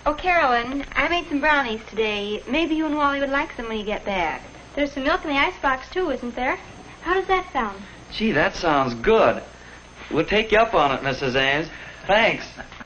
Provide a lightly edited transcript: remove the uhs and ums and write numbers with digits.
Oh, Carolyn, I made some brownies today. Maybe you and Wally would like some when you get back. There's some milk in the icebox, too, isn't there? How does that sound? Gee, that sounds good. We'll take you up on it, Mrs. Ames. Thanks.